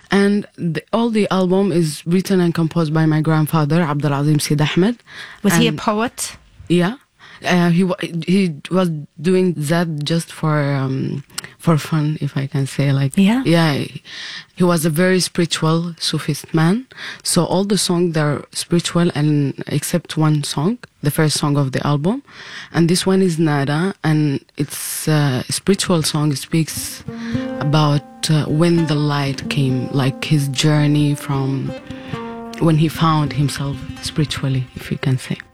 And all the album is written and composed by my grandfather, Abdulazim Sid Ahmed. Was he a poet? Yeah. He was doing that just for fun, if I can say. He was a very spiritual Sufist man. So all the songs are spiritual, and except one song, the first song of the album, and this one is Nada, and it's a spiritual song. It speaks about when the light came, like his journey from when he found himself spiritually, if you can say.